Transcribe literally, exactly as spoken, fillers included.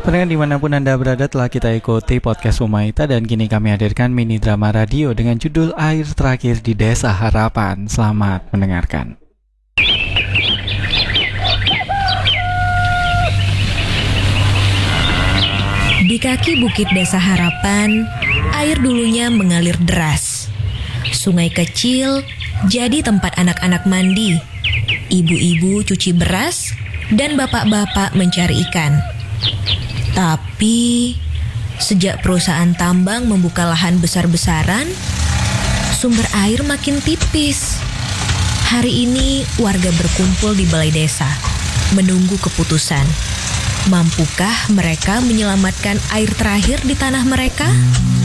Pendengar dimanapun Anda berada, telah kita ikuti podcast Umaita dan kini kami hadirkan mini drama radio dengan judul Air Terakhir di Desa Harapan. Selamat mendengarkan. Di kaki bukit Desa Harapan, air dulunya mengalir deras. Sungai kecil jadi tempat anak-anak mandi, ibu-ibu cuci beras, dan bapak-bapak mencari ikan. Tapi, sejak perusahaan tambang membuka lahan besar-besaran, sumber air makin tipis. Hari ini, warga berkumpul di balai desa, menunggu keputusan. Mampukah mereka menyelamatkan air terakhir di tanah mereka?